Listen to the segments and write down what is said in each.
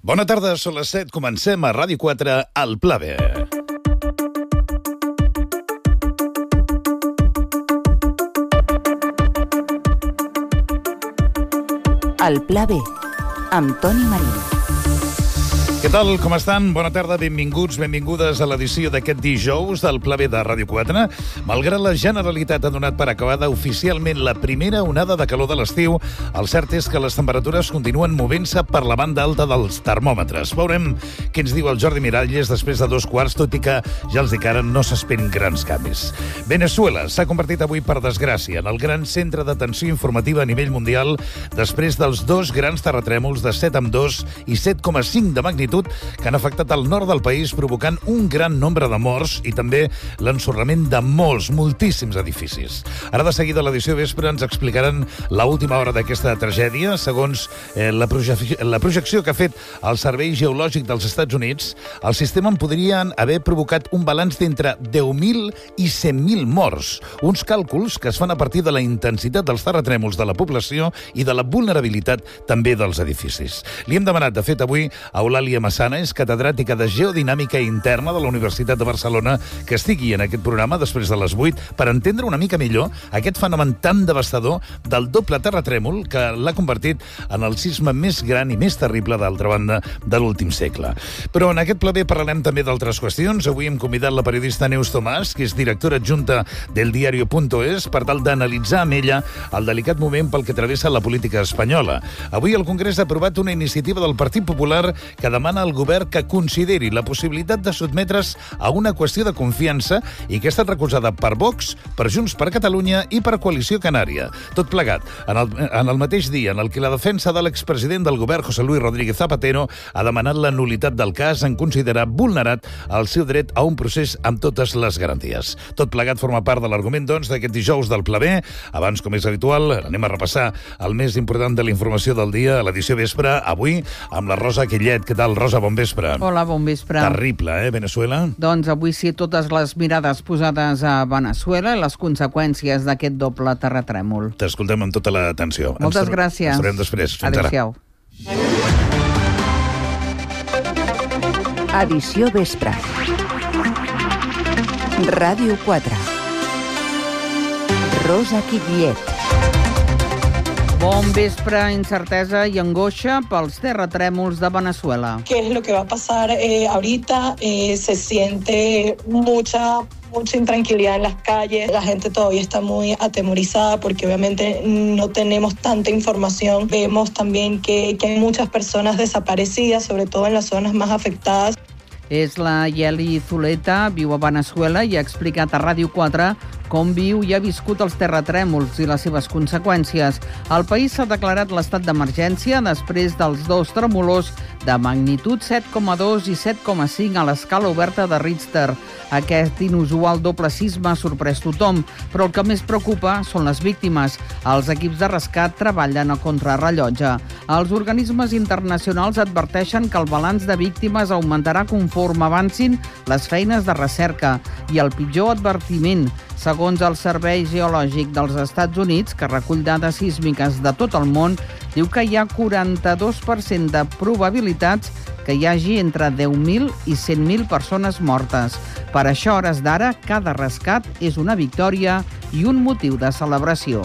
Bona tarda, són les 7. Comencem a Ràdio 4, al Pla B. El Pla B, amb Toni Marín. Què tal, com estan? Bona tarda, benvinguts, benvingudes a l'edició d'aquest dijous del Pla B de Ràdio 4. Malgrat la Generalitat ha donat per acabada oficialment la primera onada de calor de l'estiu, el cert és que les temperatures continuen movent-se per la banda alta dels termòmetres. Veurem què ens diu el Jordi Miralles després de 2:15, tot i que ja els dic ara no s'esperin grans canvis. Veneçuela s'ha convertit avui, per desgràcia, en el gran centre d'atenció informativa a nivell mundial després dels dos grans terratrèmols de 7,2 i 7,5 de magnitud que han afectat el nord del país, provocant un gran nombre de morts i també l'ensorrament de moltíssims edificis. Ara de seguida a l'edició vespre ens explicaran l'última hora d'aquesta tragèdia. Segons la projecció que ha fet el Servei Geològic dels Estats Units, el sistema en podrien haver provocat un balanç d'entre 10.000 i 100.000 morts. Uns càlculs que es fan a partir de la intensitat dels terratrèmols de la població i de la vulnerabilitat també dels edificis. Li hem demanat, de fet, avui a Eulàlia Massana, és catedràtica de Geodinàmica Interna de la Universitat de Barcelona, que estigui en aquest programa després de les 8 per entendre una mica millor aquest fenomen tan devastador del doble terratrèmol que l'ha convertit en el sisme més gran i més terrible, d'altra banda, de l'últim segle. Però en aquest Pla B parlarem també d'altres qüestions. Avui hem convidat la periodista Neus Tomàs, que és directora adjunta del diario.es, per tal d'analitzar amb ella el delicat moment pel que travessa la política espanyola. Avui el Congrés ha aprovat una iniciativa del Partit Popular que demana al govern que consideri la possibilitat de sotmetre's a una qüestió de confiança i que ha estat recolzada per Vox, per Junts per Catalunya i per Coalició Canària. Tot plegat en el mateix dia en el que la defensa de l'expresident del govern, José Luis Rodríguez Zapatero, ha demanat la nul·litat del cas en considerar vulnerat el seu dret a un procés amb totes les garanties. Tot plegat forma part de l'argument, doncs, d'aquest dijous del Pla B. Abans, com és habitual, anem a repassar el més important de la informació del dia a l'edició vespre, avui amb la Rosa Quillet. Què tal, Rosa? Bon vespre. Hola, bon vespre. Terrible, Veneçuela? Doncs avui sí, totes les mirades posades a Veneçuela i les conseqüències d'aquest doble terratrèmol. T'escoltem amb tota l'atenció. Moltes gràcies. Ens trobem després. Adéu-siau. Edició vespre. Ràdio 4. Rosa Quillet. Bon vespre, incertesa i angoixa pels terratrèmols de Veneçuela. ¿Qué es lo que va a pasar ahorita? Se siente mucha intranquilidad en las calles. La gente todavía está muy atemorizada porque obviamente no tenemos tanta información. Vemos también que hay muchas personas desaparecidas, sobre todo en las zonas más afectadas. És la Yeli Zuleta, viu a Veneçuela i ha explicat a Ràdio 4 com viu i ha viscut els terratrèmols i les seves conseqüències. El país s'ha declarat l'estat d'emergència després dels dos tremolors de magnitud 7,2 i 7,5 a l'escala oberta de Richter. Aquest inusual doble sisme ha sorprès tothom, però el que més preocupa són les víctimes. Els equips de rescat treballen a contrarrellotge. Els organismes internacionals adverteixen que el balanç de víctimes augmentarà conforme avancin les feines de recerca. I el pitjor advertiment, segons el Servei Geològic dels Estats Units, que recull dades sísmiques de tot el món, diu que hi ha 42% de probabilitats que hi hagi entre 10.000 i 100.000 persones mortes. Per això, a hores d'ara, cada rescat és una victòria i un motiu de celebració.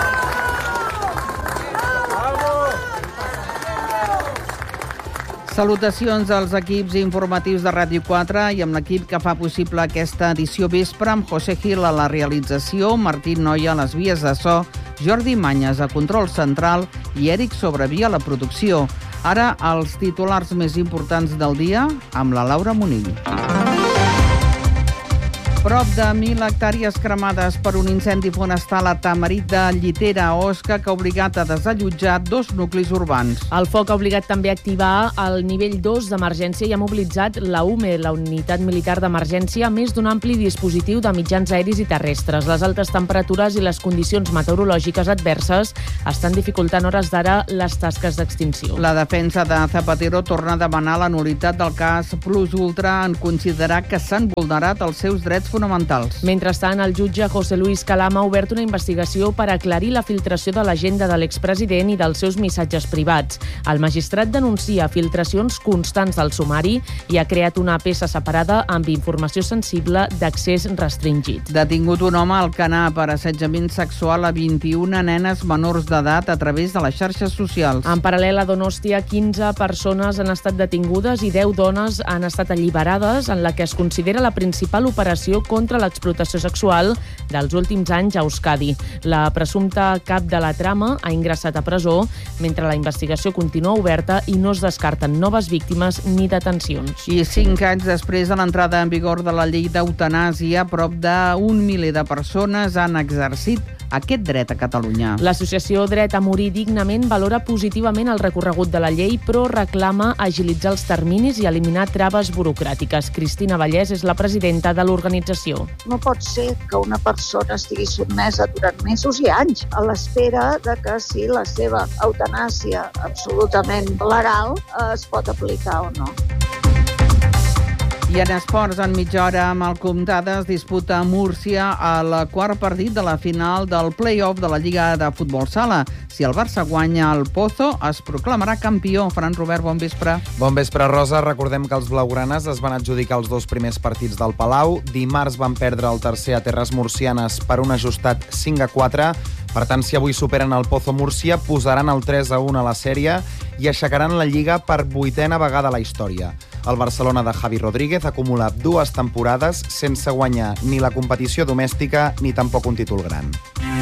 Salutacions als equips informatius de Ràdio 4 i amb l'equip que fa possible aquesta edició vespre, amb José Gil a la realització, Martín Noia a les vies de so, Jordi Manyes a control central i Eric Sobrevia a la producció. Ara, els titulars més importants del dia amb la Laura Monill. Prop de 1.000 hectàrees cremades per un incendi forestal a Tamarit de Llitera, Osca, que ha obligat a desallotjar 2 nuclis urbans. El foc ha obligat també a activar el nivell 2 d'emergència i ha mobilitzat la UME, la Unitat Militar d'Emergència, a més d'un ampli dispositiu de mitjans aeris i terrestres. Les altes temperatures i les condicions meteorològiques adverses estan dificultant hores d'ara les tasques d'extinció. La defensa de Zapatero torna a demanar la nul·litat del cas Plus Ultra en considerar que s'han vulnerat els seus drets fonamentals. Mentrestant, el jutge José Luis Calama ha obert una investigació per aclarir la filtració de l'agenda de l'expresident i dels seus missatges privats. El magistrat denuncia filtracions constants del sumari i ha creat una peça separada amb informació sensible d'accés restringit. Detingut un home a Alcanar per assetjament sexual a 21 nenes menors d'edat a través de les xarxes socials. En paral·lel a Donòstia, 15 persones han estat detingudes i 10 dones han estat alliberades en la que es considera la principal operació contra l'explotació sexual dels últims anys a Euskadi. La presumpta cap de la trama ha ingressat a presó, mentre la investigació continua oberta i no es descarten noves víctimes ni detencions. I 5 anys després de l'entrada en vigor de la llei d'eutanàsia, prop d'un miler de persones han exercit aquest dret a Catalunya. L'associació Dret a Morir Dignament valora positivament el recorregut de la llei, però reclama agilitzar els terminis i eliminar traves burocràtiques. Cristina Vallès és la presidenta de l'organització. No pot ser que una persona estigui sotmesa durant mesos i anys a l'espera de que si la seva eutanàsia absolutament legal es pot aplicar o no. I en esports, en mitja hora, amb el Comtada es disputa a Múrcia el quart partit de la final del play-off de la Lliga de Futbol Sala. Si el Barça guanya el Pozo, es proclamarà campió. Fran Robert, bon vespre. Bon vespre, Rosa. Recordem que els blaugranes es van adjudicar els 2 primers partits del Palau. Dimarts van perdre el tercer a terres murcianes per un ajustat 5-4. Per tant, si avui superen el Pozo Múrcia, posaran el 3-1 a la sèrie i aixecaran la Lliga per 8a vegada a la història. El Barcelona de Javi Rodríguez acumula 2 temporades sense guanyar ni la competició domèstica ni tampoc un títol gran.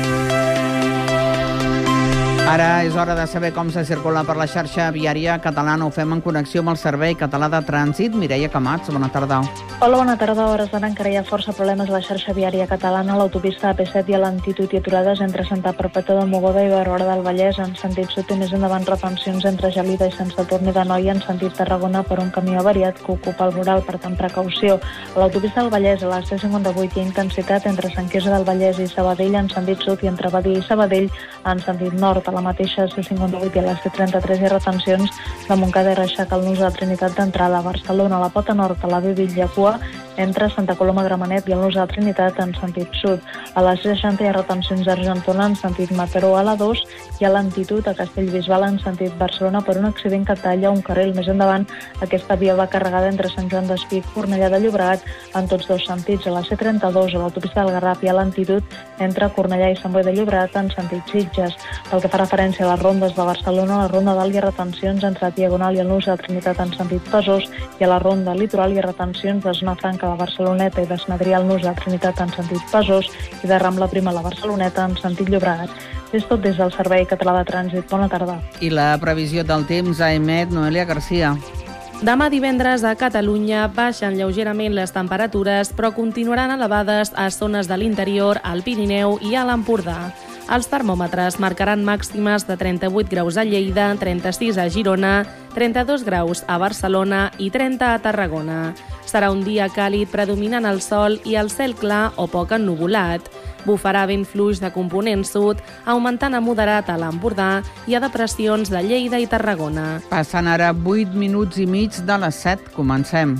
Ara és hora de saber com se circula per la xarxa viària catalana. Ho fem en connexió amb el Servei Català de Trànsit. Mireia Camats, bona tarda. Hola, bona tarda. A hores d'ara encara hi ha força problemes a la xarxa viària catalana. L'autopista AP7 i a lentitud i aturades entre Santa Perpètua de Mogoda i Barberà del Vallès en sentit sud i més endavant retencions entre Gelida i Sant Sadurní d'Anoia en sentit Tarragona per un camió avariat que ocupa el voral, per tant precaució. A l'autopista del Vallès, a la C58 hi ha intensitat entre Sant Quirze del Vallès i Sabadell en sentit sud i entre Badia i Sabadell en sentit nord. A la mateixa C58 i a la C33 hi ha retencions de Montcada i Reixac al nus de Trinitat d'entrada. A Barcelona, a la Pota Nord, a la B-Villacua, entre Santa Coloma Gramenet i el nus de Trinitat en sentit sud. A la C60 hi ha retencions d'Argentona en sentit Mataró a la 2 i a lentitud a Castellbisbal en sentit Barcelona per un accident que talla un carril. Més endavant, aquesta via va carregada entre Sant Joan d'Espí i Cornellà de Llobregat en tots 2 sentits. A la C32, a l'autopista del Garraf, hi ha lentitud entre Cornellà i Sant Boi de Llobregat en sentit Sitges. Pel que fa referència a les rondes de Barcelona, a la ronda dalt hi ha retencions entre Diagonal i el nus de Trinitat en sentit Besòs i a la ronda litoral hi ha retencions de Zona Franca de Barceloneta i d'Esmadrià al nus de Trinitat en sentit Besòs i de Rambla Prima a la Barceloneta en sentit Llobregat. És tot des del Servei Català de Trànsit. Bona tarda. I la previsió del temps a emet Noelia Garcia. Demà divendres a Catalunya baixen lleugerament les temperatures, però continuaran elevades a zones de l'interior, al Pirineu i a l'Empordà. Els termòmetres marcaran màximes de 38 graus a Lleida, 36 a Girona, 32 graus a Barcelona i 30 a Tarragona. Serà un dia càlid predominant el sol i el cel clar o poc ennuvolat. Bufarà vent fluix de component sud, augmentant a moderat a l'Empordà i a depressions de Lleida i Tarragona. Passen ara 8 minuts i mig de les 7. Comencem.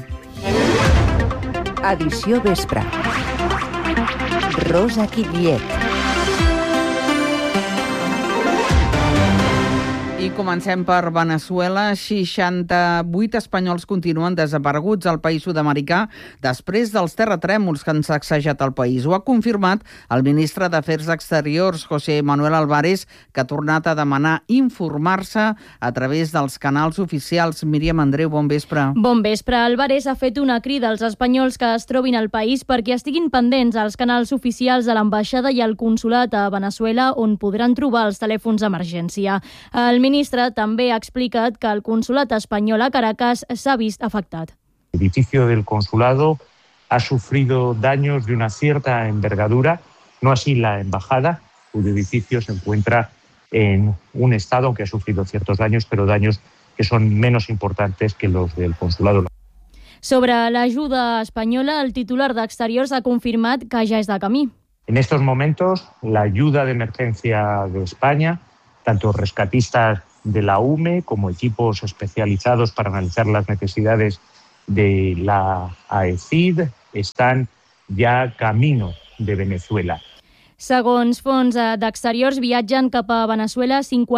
Edició vespre. Rosa Quitliet. I comencem per Veneçuela. 68 espanyols continuen desapareguts al país sud-americà després dels terratrèmols que han sacsejat el país. Ho ha confirmat el ministre d'Afers Exteriors, José Manuel Álvarez, que ha tornat a demanar informar-se a través dels canals oficials. Míriam Andreu, bon vespre. Bon vespre. Álvarez ha fet una crida als espanyols que es trobin al país perquè estiguin pendents als canals oficials de l'ambaixada i al consulat a Veneçuela, on podran trobar els telèfons d'emergència. El ministre també ha explicat que el consulat espanyol a Caracas s'ha vist afectat. El edificio del consulado ha sufrido daños de una cierta envergadura, no así la embajada, cuyo edificio se encuentra en un estado que ha sufrido ciertos daños, pero daños que son menos importantes que los del consulado. Sobre l'ajuda espanyola, el titular d'Exteriors ha confirmat que ja és de camí. En estos momentos, la ayuda de emergencia de España, tanto rescatistas de la UME como equipos especializados para analizar las necesidades de la AECID, están ya camino de Venezuela. Segons fons d'exteriors, viatgen cap a Veneçuela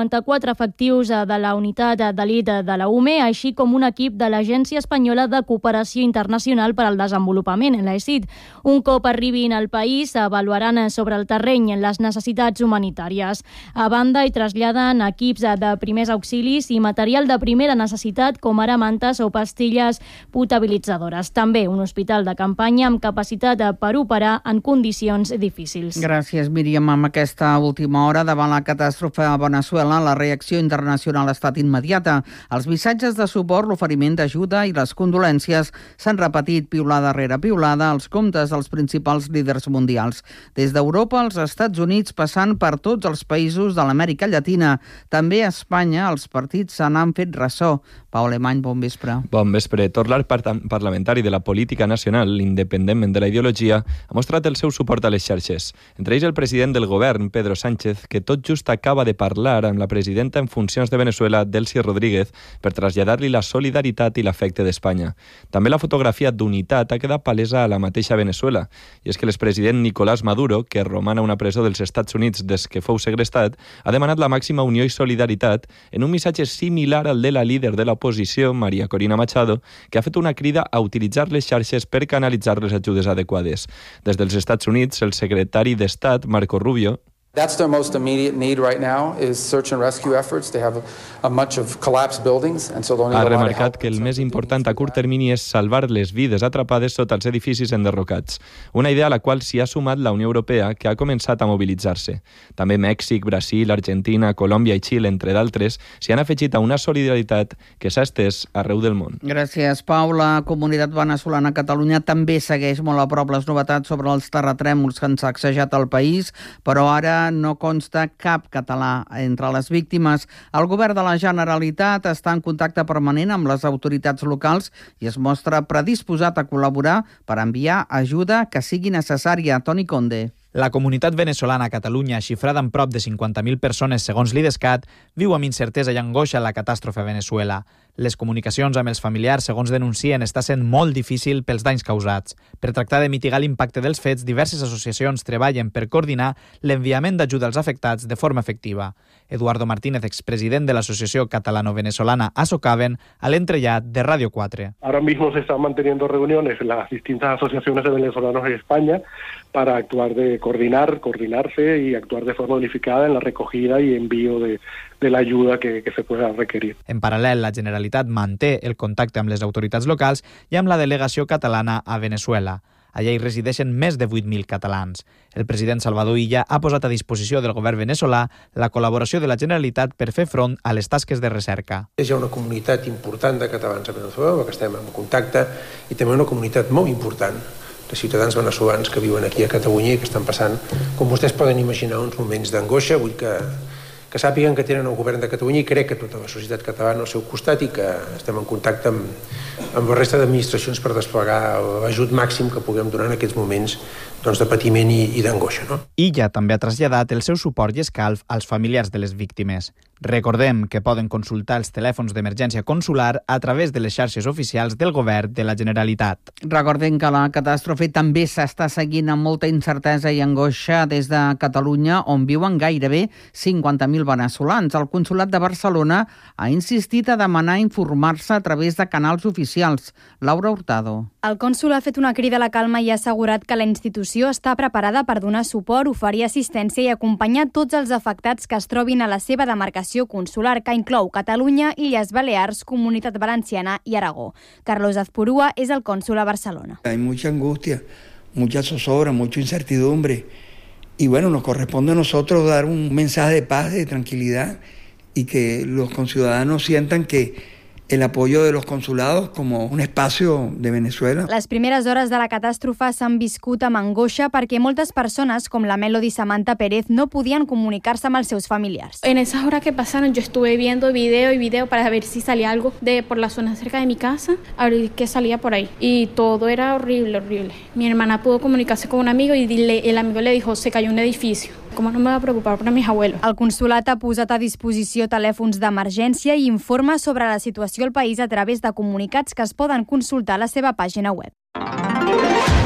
54 efectius de la unitat d'elit de la UME, així com un equip de l'Agència Espanyola de Cooperació Internacional per al Desenvolupament, l'ESID. Un cop arribin al país, avaluaran sobre el terreny les necessitats humanitàries. A banda, hi traslladen equips de primers auxilis i material de primera necessitat, com ara mantes o pastilles potabilitzadores. També un hospital de campanya amb capacitat per operar en condicions difícils. Gràcies, Míriam. Amb aquesta última hora, davant la catàstrofe a Veneçuela, la reacció internacional ha estat immediata. Els missatges de suport, l'oferiment d'ajuda i les condolències s'han repetit piulada rere piulada als comptes dels principals líders mundials. Des d'Europa als Estats Units, passant per tots els països de l'Amèrica Llatina. També a Espanya els partits se n'han fet ressò. Pau Alemany, bon vespre. Bon vespre. Tot l'arc parlamentari de la política nacional, independentment de la ideologia, ha mostrat el seu suport a les xarxes. Entre ells el president del govern, Pedro Sánchez, que tot just acaba de parlar amb la presidenta en funcions de Veneçuela, Delcy Rodríguez, per traslladar-li la solidaritat i l'afecte d'Espanya. També la fotografia d'unitat ha quedat palesa a la mateixa Veneçuela. I és que l'expresident Nicolás Maduro, que roman a una presó dels Estats Units des que fou segrestat, ha demanat la màxima unió i solidaritat en un missatge similar al de la líder de l'oposició, María Corina Machado, que ha fet una crida a utilitzar les xarxes per canalitzar les ajudes adequades. Des dels Estats Units, el secretari d'Estat, Marco Rubio, That's their most immediate need right now is search and rescue efforts. They have a bunch of collapsed buildings and so they'll need a lot of help. Ha remarcat que el més important a curt termini és salvar les vides atrapades sota els edificis enderrocats. Una idea a la qual s'hi ha sumat la Unió Europea, que ha començat a mobilitzar-se. També Mèxic, Brasil, Argentina, Colòmbia i Xile, entre d'altres, s'hi han afegit a una solidaritat que s'ha estès arreu del món. Gràcies, Pau. La comunitat veneçolana a Catalunya també segueix molt a prop les novetats sobre els terratrèmols que han sacsejat el país, però ara no consta cap català entre les víctimes. El govern de la Generalitat està en contacte permanent amb les autoritats locals i es mostra predisposat a col·laborar per enviar ajuda que sigui necessària. Toni Conde. La comunitat veneçolana a Catalunya, xifrada en prop de 50.000 persones segons l'IDESCAT, viu amb incertesa i angoixa la catàstrofe a Veneçuela. Les comunicacions amb els familiars, segons denuncien, està sent molt difícil pels danys causats. Per tractar de mitigar l'impacte dels fets, diverses associacions treballen per coordinar l'enviament d'ajuda als afectats de forma efectiva. Eduardo Martínez, expresident de l'Asociació Catalano-Venezolana ASOCAVEN, a l'entrellat de Radio 4. Ahora mismo se están manteniendo reuniones en las distintas asociaciones de venezolanos en España para actuar coordinarse y actuar de forma unificada en la recogida y envío de la ayuda que se pueda requerir. En paral·lel, la Generalitat manté el contacte amb les autoritats locals i amb la delegació catalana a Veneçuela. Allà hi resideixen més de 8.000 catalans. El president Salvador Illa ha posat a disposició del govern veneçolà la col·laboració de la Generalitat per fer front a les tasques de recerca. Hi ha una comunitat important de catalans a Veneçuela, que estem en contacte, i també una comunitat molt important de ciutadans veneçolans que viuen aquí a Catalunya i que estan passant, com vostès poden imaginar, uns moments d'angoixa. Vull que sàpiguen que tenen el govern de Catalunya i crec que tota la societat catalana al seu costat i que estem en contacte amb la resta d'administracions per desplegar l'ajut màxim que puguem donar en aquests moments de patiment i d'angoixa. No? Illa també ha traslladat el seu suport i escalf als familiars de les víctimes. Recordem que poden consultar els telèfons d'emergència consular a través de les xarxes oficials del govern de la Generalitat. Recordem que la catàstrofe també s'està seguint amb molta incertesa i angoixa des de Catalunya, on viuen gairebé 50.000 veneçolans. El Consolat de Barcelona ha insistit a demanar informar-se a través de canals oficials. Laura Hurtado. El cònsol ha fet una crida a la calma i ha assegurat que la institució està preparada per donar suport, oferir assistència i acompanyar tots els afectats que es trobin a la seva demarcació consular, que inclou Catalunya, Illes Balears, Comunitat Valenciana i Aragó. Carlos Azpurúa és el cònsol a Barcelona. Hay mucha angustia, mucha zozobra, mucha incertidumbre. Y bueno, nos corresponde a nosotros dar un mensaje de paz, de tranquilidad y que los conciudadanos sientan que el apoyo de los consulados como un espacio de Venezuela. Les primeres hores de la catàstrofe s'han viscut amb angoixa perquè moltes persones, com la Melody Samantha Pérez, no podien comunicar-se amb els seus familiars. En esas horas que pasaron yo estuve viendo video para ver si salía algo por la zona cerca de mi casa, a ver qué salía por ahí. Y todo era horrible. Mi hermana pudo comunicarse con un amigo y el amigo le dijo, se cayó un edificio. ¿Cómo no me va a preocupar por mis abuelos? El consolat ha posat a disposició telèfons d'emergència i informa sobre la situació al país a través de comunicats que es poden consultar a la seva pàgina web.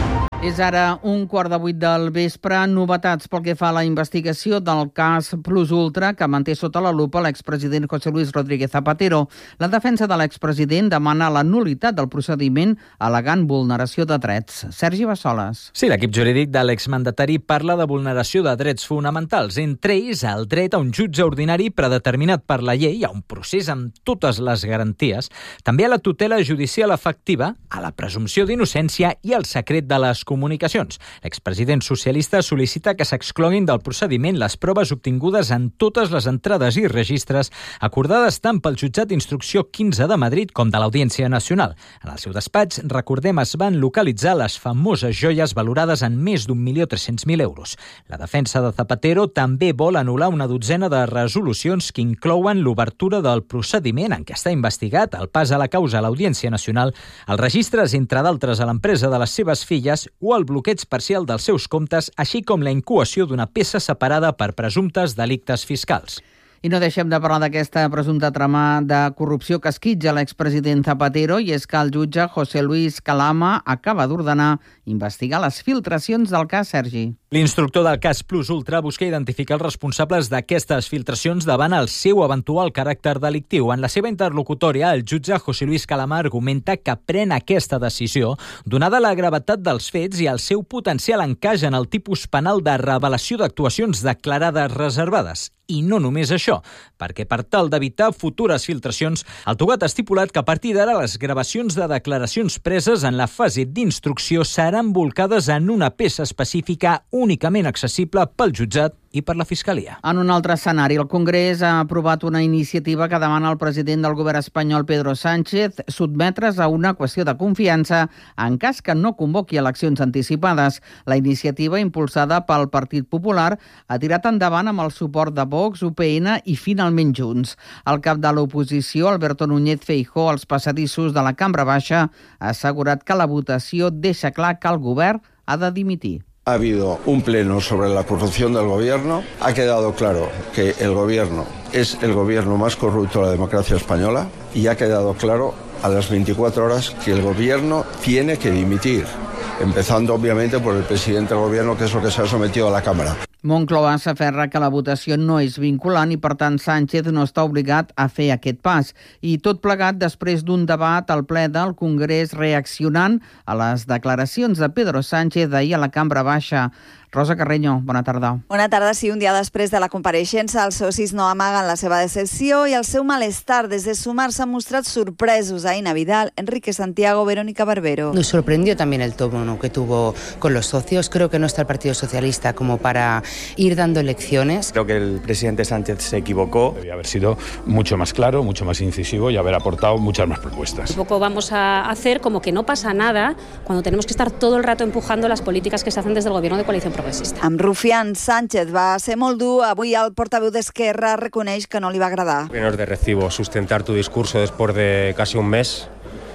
És ara 7:15 del vespre. Novetats pel que fa a la investigació del cas Plus Ultra, que manté sota la lupa l'expresident José Luis Rodríguez Zapatero. La defensa de l'expresident demana la nul·litat del procediment al·legant vulneració de drets. Sergi Bassoles. Sí, l'equip jurídic de l'exmandatari parla de vulneració de drets fonamentals, entre ells el dret a un jutge ordinari predeterminat per la llei, a un procés amb totes les garanties, també a la tutela judicial efectiva, a la presumpció d'innocència i al secret de les comunicacions. L'expresident socialista sol·licita que s'excloguin del procediment les proves obtingudes en totes les entrades i registres acordades tant pel jutjat d'instrucció 15 de Madrid com de l'Audiència Nacional. En el seu despatx, recordem, es van localitzar les famoses joies valorades en més d'1.300.000 euros. La defensa de Zapatero també vol anul·lar una dotzena de resolucions que inclouen l'obertura del procediment en què està investigat, el pas a la causa a l'Audiència Nacional, els registres, entre d'altres, a l'empresa de les seves filles o el bloqueig parcial dels seus comptes, així com la incoació d'una peça separada per presumptes delictes fiscals. I no deixem de parlar d'aquesta presumpta trama de corrupció que esquitja l'expresident Zapatero, i és que el jutge José Luis Calama acaba d'ordenar investigar les filtracions del cas, Sergi. L'instructor del cas Plus Ultra busca identificar els responsables d'aquestes filtracions davant el seu eventual caràcter delictiu. En la seva interlocutòria, el jutge José Luis Calama argumenta que pren aquesta decisió donada la gravetat dels fets i el seu potencial encaix en el tipus penal de revelació d'actuacions declarades reservades. I no només això, perquè per tal d'evitar futures filtracions, el togat ha estipulat que a partir d'ara les gravacions de declaracions preses en la fase d'instrucció seran volcades en una peça específica únicament accessible pel jutjat i per la Fiscalia. En un altre escenari, el Congrés ha aprovat una iniciativa que demana al president del govern espanyol, Pedro Sánchez, sotmetre's a una qüestió de confiança en cas que no convoqui eleccions anticipades. La iniciativa, impulsada pel Partit Popular, ha tirat endavant amb el suport de Vox, UPN i finalment Junts. El cap de l'oposició, Alberto Núñez Feijóo, als passadissos de la Cambra Baixa, ha assegurat que la votació deixa clar que el govern ha de dimitir. Ha habido un pleno sobre la corrupción del gobierno. Ha quedado claro que el gobierno es el gobierno más corrupto de la democracia española y ha quedado claro a las 24 horas que el gobierno tiene que dimitir, empezando obviamente por el presidente del gobierno, que es lo que se ha sometido a la Cámara. Moncloa s'aferra que la votació no és vinculant i, per tant, Sánchez no està obligat a fer aquest pas. I tot plegat després d'un debat al ple del Congrés reaccionant a les declaracions de Pedro Sánchez d'ahir a la Cambra Baixa. Rosa Carreño, bona tarda. Bona tarda. Sí, un dia després de la compareixença, els socis no amaguen la seva decepció i el seu malestar. Des de Sumar s'han mostrat sorpresos. Aina Vidal, Enrique Santiago, Verónica Barbero. Nos sorprendió también el tono que tuvo con los socios. Creo que no está el Partido Socialista como para ir dando lecciones. Creo que el presidente Sánchez se equivocó. Debía haber sido mucho más claro, mucho más incisivo y haber aportado muchas más propuestas. Un poco vamos a hacer como que no pasa nada cuando tenemos que estar todo el rato empujando las políticas que se hacen desde el gobierno de coalición progresista. Amb rufián, Sánchez va ser molt dur. Avui el portaveu d'Esquerra reconeix que no li va agradar. No es de recibo sustentar tu discurso después de casi un mes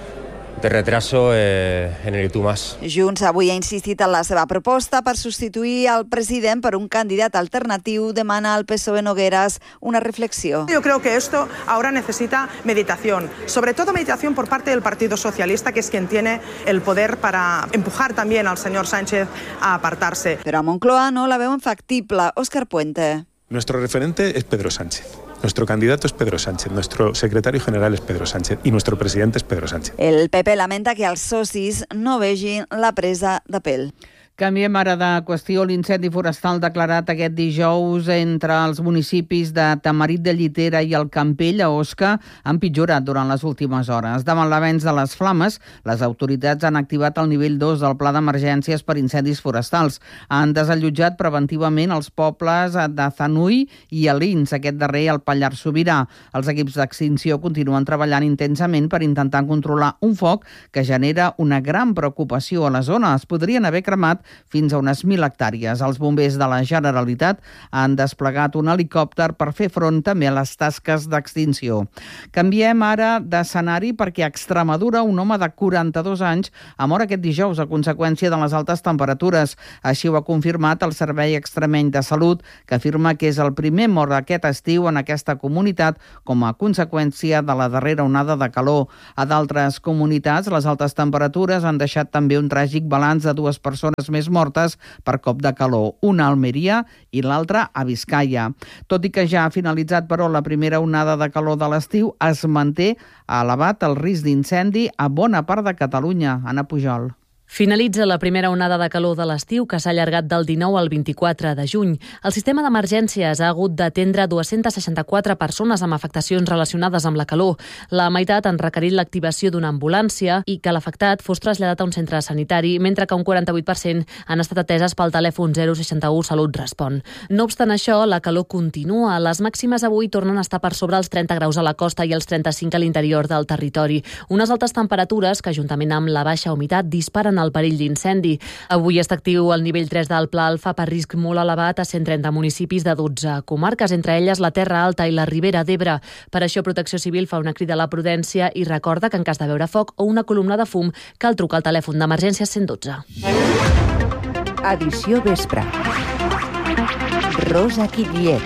de retraso en el YouTube+. Junts avui ha insistit en la seva proposta per substituir el president per un candidat alternatiu. Demana al PSOE Nogueras una reflexió. Yo creo que esto ahora necesita meditación, sobre todo meditación por parte del Partido Socialista, que es quien tiene el poder para empujar también al señor Sánchez a apartarse. Però a Moncloa no la veuen factible. Òscar Puente. Nuestro referente es Pedro Sánchez. Nuestro candidato es Pedro Sánchez, nuestro secretario general es Pedro Sánchez y nuestro presidente es Pedro Sánchez. El PP lamenta que els socis no vegin la presa de pèl. Canviem ara de qüestió. L'incendi forestal declarat aquest dijous entre els municipis de Tamarit de Llitera i el Campell, a Osca, han empitjorat durant les últimes hores. Davant l'avenç de les flames, les autoritats han activat el nivell 2 del Pla d'Emergències per incendis forestals. Han desallotjat preventivament els pobles de Zanui i Alins, aquest darrer al Pallars Sobirà. Els equips d'extinció continuen treballant intensament per intentar controlar un foc que genera una gran preocupació a la zona. Es podrien haver cremat fins a unes 1.000 hectàrees. Els bombers de la Generalitat han desplegat un helicòpter per fer front també a les tasques d'extinció. Canviem ara d'escenari perquè a Extremadura un home de 42 anys ha mort aquest dijous a conseqüència de les altes temperatures. Així ho ha confirmat el Servei Extremeny de Salut, que afirma que és el primer mort aquest estiu en aquesta comunitat com a conseqüència de la darrera onada de calor. A d'altres comunitats, les altes temperatures han deixat també un tràgic balanç de 2 persones més mortes per cop de calor, una a Almeria i l'altra a Biscaia. Tot i que ja ha finalitzat, però, la primera onada de calor de l'estiu, es manté elevat el risc d'incendi a bona part de Catalunya. Anna Pujol. Finalitza la primera onada de calor de l'estiu, que s'ha allargat del 19 al 24 de juny. El sistema d'emergències ha hagut d'atendre 264 persones amb afectacions relacionades amb la calor. La meitat han requerit l'activació d'una ambulància i que l'afectat fos traslladat a un centre sanitari, mentre que un 48% han estat ateses pel telèfon 061 Salut Respon. No obstant això, la calor continua. Les màximes avui tornen a estar per sobre els 30 graus a la costa i els 35 a l'interior del territori. Unes altes temperatures que, juntament amb la baixa humitat, disparen el perill d'incendi. Avui està actiu el nivell 3 del Pla Alfa per risc molt elevat a 130 municipis de 12 comarques, entre elles la Terra Alta i la Ribera d'Ebre. Per això Protecció Civil fa una crida a la prudència i recorda que en cas de veure foc o una columna de fum cal trucar al telèfon d'emergència 112. Edició vespre. Rosa Quillet.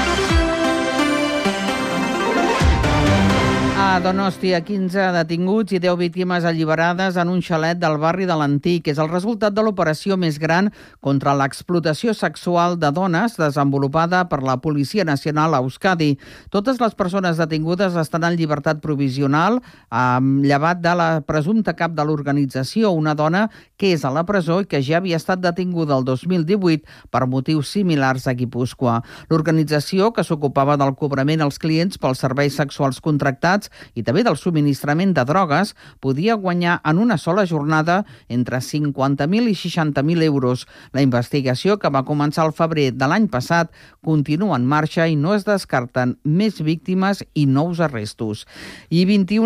A Donòstia, 15 detinguts i 10 víctimes alliberades en un xalet del barri de l'Antic. És el resultat de l'operació més gran contra l'explotació sexual de dones desenvolupada per la Policia Nacional a Euskadi. Totes les persones detingudes estan en llibertat provisional, llevat de la presumpta cap de l'organització, una dona que és a la presó i que ja havia estat detinguda el 2018 per motius similars a Guipúscoa. L'organització, que s'ocupava del cobrament als clients pels serveis sexuals contractats i també del subministrament de drogues, podia guanyar en una sola jornada entre 50.000 i 60.000 euros. La investigació, que va començar al febrer de l'any passat, continua en marxa i no es descarten més víctimes i nous arrestos. I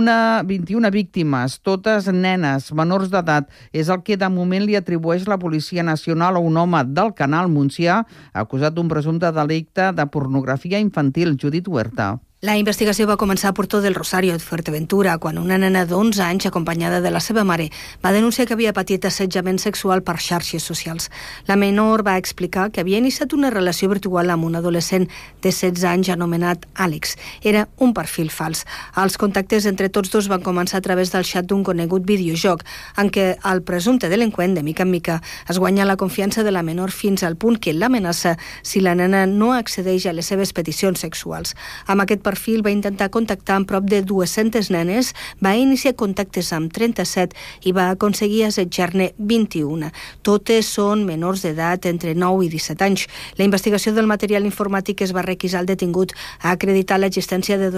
21 víctimes, totes nenes menors d'edat, és el que de moment li atribueix la Policia Nacional a un home del Canal Montsià acusat d'un presumpte delicte de pornografia infantil. Judit Huerta. La investigació va començar a Porto del Rosario, de Fuerteventura, quan una nena d'11 anys, acompanyada de la seva mare, va denunciar que havia patit assetjament sexual per xarxes socials. La menor va explicar que havia iniciat una relació virtual amb un adolescent de 16 anys anomenat Àlex. Era un perfil fals. Els contactes entre tots dos van començar a través del xat d'un conegut videojoc, en què el presumpte delinqüent, de mica en mica, es guanya la confiança de la menor fins al punt que l'amenaça si la nena no accedeix a les seves peticions sexuals. Amb aquest perfil va intentar contactar amb prop de 200 nenes, va iniciar contactes amb 37 i va aconseguir assetjar-ne 21. Totes són menors d'edat entre 9 i 17 anys. La investigació del material informàtic es va requisar al detingut a acreditar l'existència de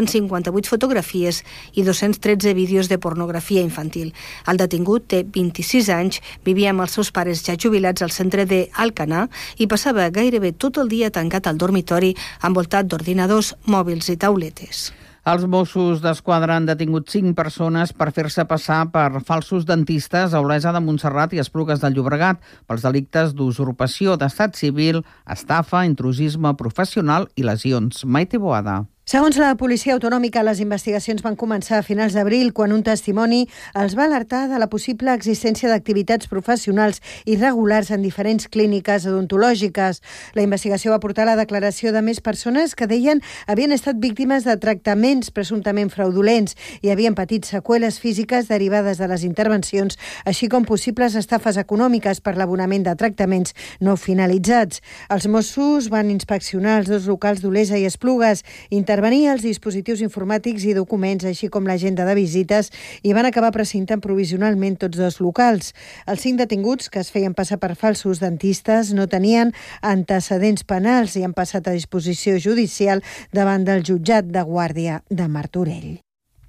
2.958 fotografies i 213 vídeos de pornografia infantil. El detingut té 26 anys, vivia amb els seus pares ja jubilats al centre d'Alcanar i passava gairebé tot el dia tancat al dormitori envoltat d'ordinadors, mòbils i tauletes. Els Mossos d'Esquadra han detingut 5 persones per fer-se passar per falsos dentistes a Olesa de Montserrat i Esplugues de Llobregat pels delictes d'usurpació d'estat civil, estafa, intrusisme professional i lesions. Maite Boada. Segons la policia autonòmica, les investigacions van començar a finals d'abril, quan un testimoni els va alertar de la possible existència d'activitats professionals irregulars en diferents clíniques odontològiques. La investigació va portar la declaració de més persones que deien havien estat víctimes de tractaments presumptament fraudulents i havien patit seqüeles físiques derivades de les intervencions, així com possibles estafes econòmiques per l'abonament de tractaments no finalitzats. Els Mossos van inspeccionar els 2 locals d'Olesa i Esplugues, intervenir els dispositius informàtics i documents, així com l'agenda de visites, i van acabar precintant provisionalment tots 2 locals. Els 5 detinguts, que es feien passar per falsos dentistes, no tenien antecedents penals i han passat a disposició judicial davant del jutjat de guàrdia de Martorell.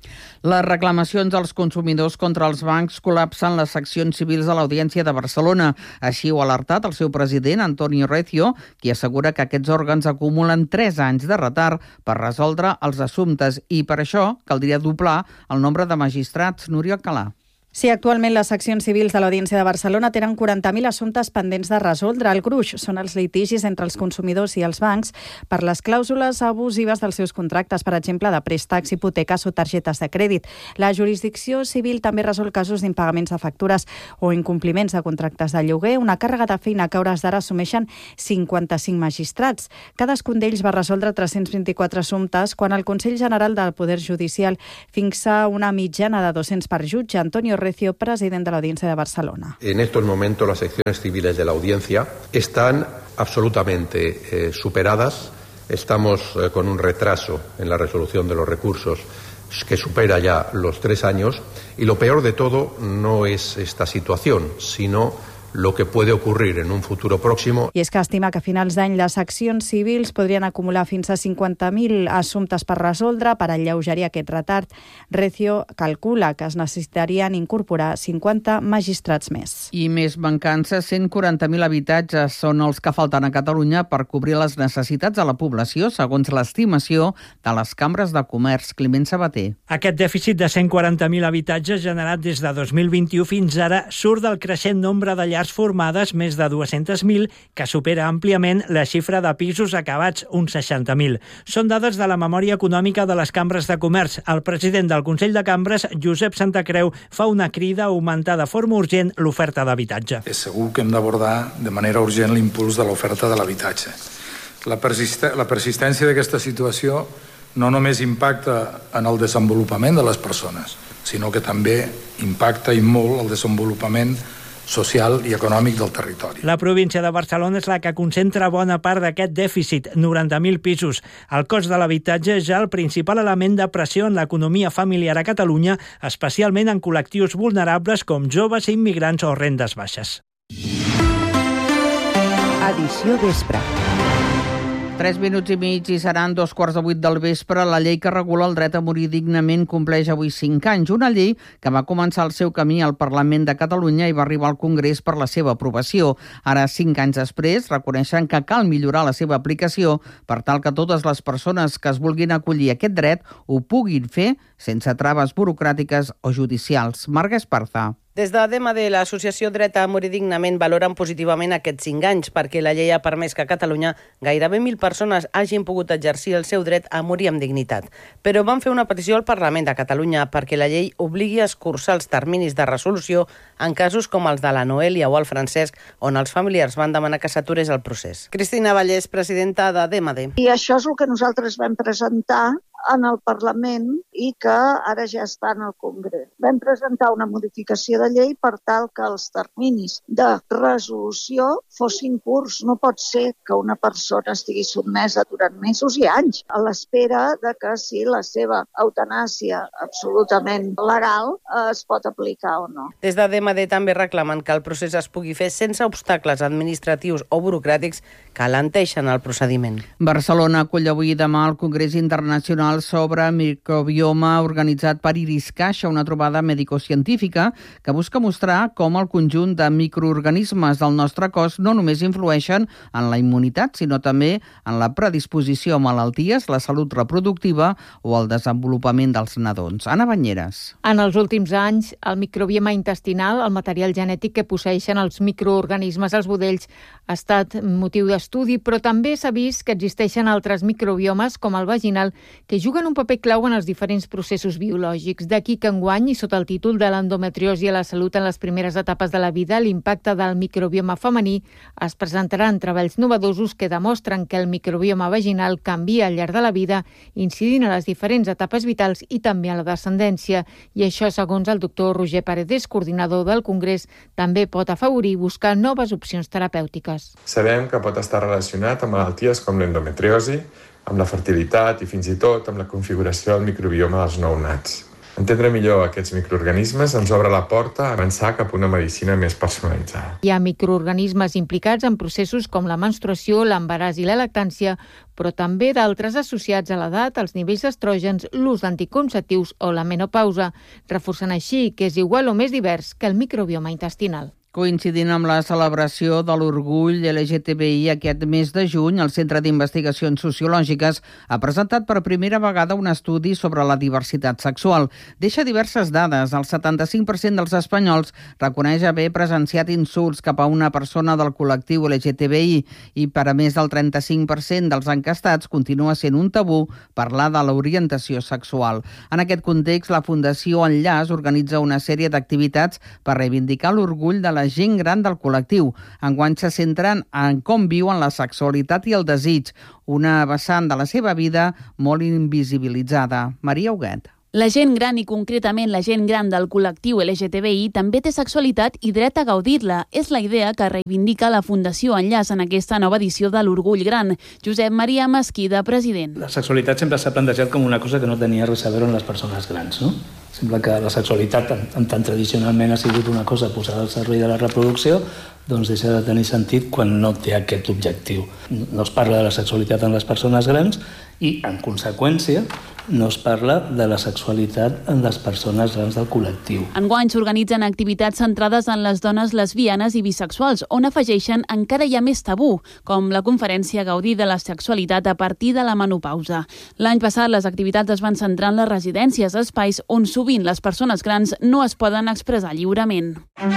Les reclamacions dels consumidors contra els bancs col·lapsen les seccions civils de l'Audiència de Barcelona. Així ho ha alertat el seu president, Antonio Recio, qui assegura que aquests òrgans acumulen 3 anys de retard per resoldre els assumptes i per això caldria doblar el nombre de magistrats. Núria Alcalà. Sí, actualment les seccions civils de l'Audiència de Barcelona tenen 40.000 assumptes pendents de resoldre. El gruix són els litigis entre els consumidors i els bancs per les clàusules abusives dels seus contractes, per exemple, de préstecs, hipoteques o targetes de crèdit. La jurisdicció civil també resol casos d'impagaments de factures o incompliments de contractes de lloguer, una càrrega de feina que a hores d'ara assumeixen 55 magistrats. Cadascun d'ells va resoldre 324 assumptes quan el Consell General del Poder Judicial fixa una mitjana de 200 per jutge. Antonio Recio, president de l'Audiència de Barcelona. En estos momentos las secciones civiles de la audiencia están absolutamente superadas. Estamos con un retraso en la resolución de los recursos que supera ya los 3 años y lo peor de todo no es esta situación, sino lo que puede ocurrir en un futuro próximo. I és que estima que a finals d'any les accions civils podrien acumular fins a 50.000 assumptes per resoldre. Per alleugerir aquest retard, Recio calcula que es necessitarien incorporar 50 magistrats més. I més mancances, 140.000 habitatges són els que falten a Catalunya per cobrir les necessitats de la població, segons l'estimació de les cambres de comerç. Climent Sabater. Aquest dèficit de 140.000 habitatges generat des de 2021 fins ara surt del creixent nombre de llars formades, més de 200.000, que supera àmpliament la xifra de pisos acabats, uns 60.000. Són dades de la memòria econòmica de les cambres de comerç. El president del Consell de Cambres, Josep Santacreu, fa una crida a augmentar de forma urgent l'oferta d'habitatge. És segur que hem d'abordar de manera urgent l'impuls de l'oferta de l'habitatge. La persistència d'aquesta situació no només impacta en el desenvolupament de les persones, sinó que també impacta i molt el desenvolupament social i econòmic del territori. La província de Barcelona és la que concentra bona part d'aquest dèficit, 90.000 pisos. El cost de l'habitatge és ja el principal element de pressió en l'economia familiar a Catalunya, especialment en col·lectius vulnerables com joves, immigrants o rendes baixes. Edició vespre. 3 minuts i mig i seran 7:15 del vespre. La llei que regula el dret a morir dignament compleix avui 5 anys. Una llei que va començar el seu camí al Parlament de Catalunya i va arribar al Congrés per la seva aprovació. Ara, 5 anys després, reconeixen que cal millorar la seva aplicació per tal que totes les persones que es vulguin acollir a aquest dret ho puguin fer sense traves burocràtiques o judicials. Marga Esparza. Des de DEMADE, l'associació Dret a Morir Dignament valoren positivament aquests 5 anys perquè la llei ha permès que a Catalunya gairebé 1.000 persones hagin pogut exercir el seu dret a morir amb dignitat. Però van fer una petició al Parlament de Catalunya perquè la llei obligui a escurçar els terminis de resolució en casos com els de la Noelia o el Francesc, on els familiars van demanar que s'aturés el procés. Cristina Vallès, presidenta de DEMADE. I això és el que nosaltres vam presentar en el Parlament i que ara ja està en el Congrés. Vam presentar una modificació de llei per tal que els terminis de resolució fossin curts. No pot ser que una persona estigui sotmesa durant mesos i anys a l'espera de que si la seva eutanàsia absolutament legal es pot aplicar o no. Des de DEMADE també reclamen que el procés es pugui fer sense obstacles administratius o burocràtics que alenteixen el procediment. Barcelona acull avui i demà el Congrés Internacional sobre microbioma organitzat per IRIS-CAIxa, una trobada medicocientífica que busca mostrar com el conjunt de microorganismes del nostre cos no només influeixen en la immunitat, sinó també en la predisposició a malalties, la salut reproductiva o el desenvolupament dels nadons. Anna Banyeres. En els últims anys, el microbioma intestinal, el material genètic que posseeixen els microorganismes als budells, ha estat motiu d'estudi, però també s'ha vist que existeixen altres microbiomes, com el vaginal, que juguen un paper clau en els diferents processos biològics. D'aquí que enguany, i sota el títol de l'endometriosi a la salut en les primeres etapes de la vida, l'impacte del microbioma femení, es presentaran treballs novedosos que demostren que el microbioma vaginal canvia al llarg de la vida, incidint a les diferents etapes vitals i també a la descendència. I això, segons el doctor Roger Paredes, coordinador del Congrés, també pot afavorir buscar noves opcions terapèutiques. Sabem que pot estar relacionat amb malalties com l'endometriosi, amb la fertilitat i fins i tot amb la configuració del microbioma dels nounats. Entendre millor aquests microorganismes ens obre la porta a avançar cap a una medicina més personalitzada. Hi ha microorganismes implicats en processos com la menstruació, l'embaràs i la lactància, però també d'altres associats a l'edat, els nivells d'estrògens, l'ús d'anticonceptius o la menopausa, reforçant així que és igual o més divers que el microbioma intestinal. Coincidint amb la celebració de l'orgull LGTBI aquest mes de juny, el Centre d'Investigacions Sociològiques ha presentat per primera vegada un estudi sobre la diversitat sexual. Deixa diverses dades. El 75% dels espanyols reconeix haver presenciat insults cap a una persona del col·lectiu LGTBI i per a més del 35% dels encastats continua sent un tabú parlar de l'orientació sexual. En aquest context, la Fundació Enllaç organitza una sèrie d'activitats per reivindicar l'orgull de la gent gran del col·lectiu. Enguany se centren en com viuen la sexualitat i el desig, una vessant de la seva vida molt invisibilitzada. Maria Huguet. La gent gran i concretament la gent gran del col·lectiu LGTBI també té sexualitat i dret a gaudir-la. És la idea que reivindica la Fundació Enllaç en aquesta nova edició de l'Orgull Gran. Josep Maria Mesquida, president. La sexualitat sempre s'ha plantejat com una cosa que no tenia res a veure amb les persones grans, no? Sembla que la sexualitat, tan tradicionalment ha sigut una cosa posada al servei de la reproducció, doncs deixa de tenir sentit quan no té aquest objectiu. No es parla de la sexualitat en les persones grans i, en conseqüència, no es parla de la sexualitat en les persones grans del col·lectiu. Enguany s'organitzen activitats centrades en les dones lesbianes i bisexuals, on afegeixen encara hi ha més tabú, com la conferència Gaudir de la sexualitat a partir de la menopausa. L'any passat les activitats es van centrar en les residències, espais on sovint les persones grans no es poden expressar lliurement.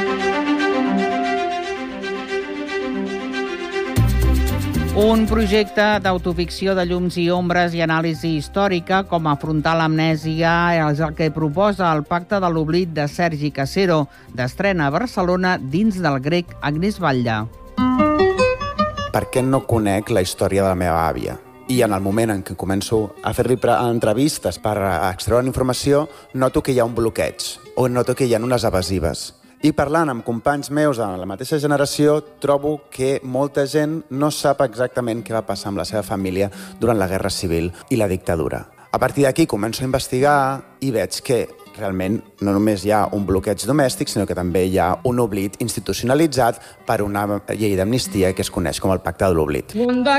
Un projecte d'autoficció de llums i ombres i anàlisi històrica com afrontar l'amnèsia és el que proposa el Pacte de l'Oblit de Sergi Casero, d'estrena a Barcelona dins del Grec Agnès Batlle. Per què no conec la història de la meva àvia? I en el moment en què començo a fer-li entrevistes per extreure informació, noto que hi ha un bloqueig o noto que hi ha unes evasives. I parlant amb companys meus de la mateixa generació, trobo que molta gent no sap exactament què va passar amb la seva família durant la Guerra Civil i la dictadura. A partir d'aquí començo a investigar i veig que realment no només hi ha un bloqueig domèstic, sinó que també hi ha un oblit institucionalitzat per una llei d'amnistia que es coneix com el Pacte de l'Oblit.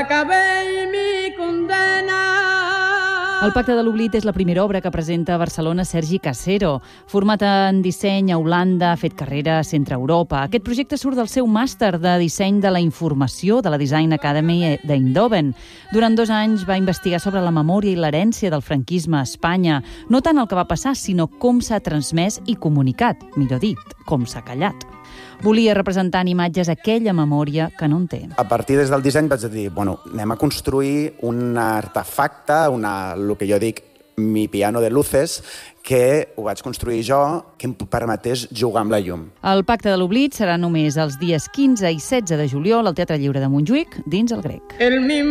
El Pacte de l'Oblit és la primera obra que presenta a Barcelona Sergi Casero. Format en disseny a Holanda, ha fet carrera a Centre Europa. Aquest projecte surt del seu màster de disseny de la informació de la Design Academy d'Eindhoven. Durant 2 anys va investigar sobre la memòria i l'herència del franquisme a Espanya. No tant el que va passar, sinó com s'ha transmès i comunicat, millor dit, com s'ha callat. Volia representar en imatges aquella memòria que no en té. A partir des del disseny vaig dir, anem a construir un artefacte, el que jo dic, mi piano de luces, que ho vaig construir jo, que em permetés jugar amb la llum. El Pacte de l'Oblit serà només els dies 15 i 16 de juliol al Teatre Lliure de Montjuïc, dins el Grec.